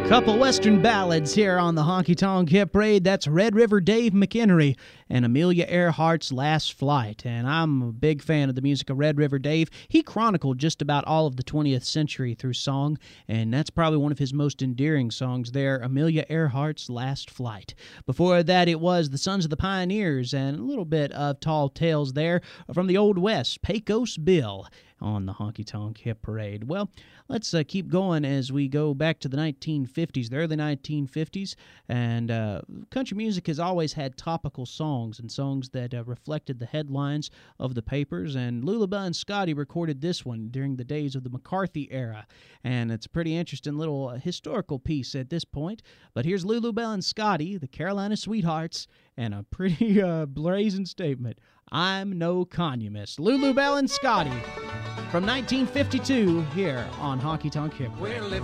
Couple Western ballads here on the Honky Tonk Hit Parade. That's Red River Dave McHenry and Amelia Earhart's Last Flight. And I'm a big fan of the music of Red River Dave. He chronicled just about all of the 20th century through song, and that's probably one of his most endearing songs there, Amelia Earhart's Last Flight. Before that, it was the Sons of the Pioneers and a little bit of Tall Tales there from the Old West, Pecos Bill, on the Honky Tonk Hit Parade. Well, let's keep going as we go back to the 1950s, the early 1950s, and country music has always had topical songs and songs that reflected the headlines of the papers, and Lulu Bell and Scotty recorded this one during the days of the McCarthy era, and it's a pretty interesting little historical piece at this point. But here's Lulu Bell and Scotty, the Carolina Sweethearts, and a pretty brazen statement: I'm no communist. Lulu Bell and Scotty from 1952 here on Honky Tonk Hip.